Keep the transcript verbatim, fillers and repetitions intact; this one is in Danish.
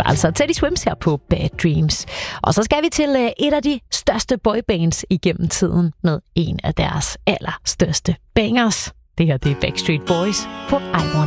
altså Teddy Swims her på Bad Dreams. Og så skal vi til et af de største boybands igennem tiden med en af deres allerstørste bangers. Det her det er Backstreet Boys på I Want